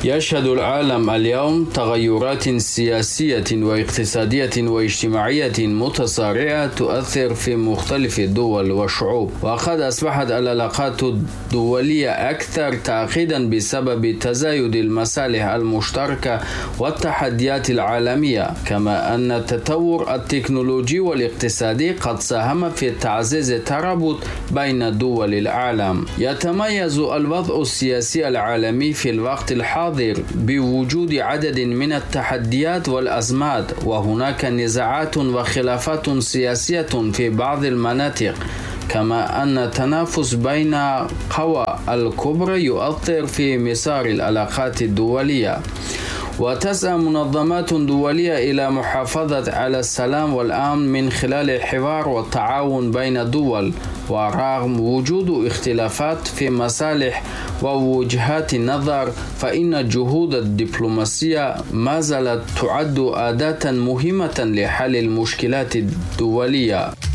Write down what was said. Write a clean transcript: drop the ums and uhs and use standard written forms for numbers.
يشهد العالم اليوم تغيرات سياسية واقتصادية واجتماعية متسارعة تؤثر في مختلف الدول والشعوب، وقد أصبحت العلاقات الدولية أكثر تعقيدا بسبب تزايد المصالح المشتركة والتحديات العالمية، كما أن التطور التكنولوجي والاقتصادي قد ساهم في تعزيز الترابط بين دول العالم. يتميز الوضع السياسي العالمي في الوقت الحاضر بوجود عدد من التحديات والأزمات، وهناك نزاعات وخلافات سياسية في بعض المناطق، كما أن التنافس بين قوى الكبرى يؤثر في مسار العلاقات الدولية. وتسعى منظمات دولية إلى محافظة على السلام والأمن من خلال الحوار والتعاون بين الدول، ورغم وجود اختلافات في مصالح ووجهات النظر، فإن الجهود الدبلوماسية ما زالت تعد أداة مهمة لحل المشكلات الدولية.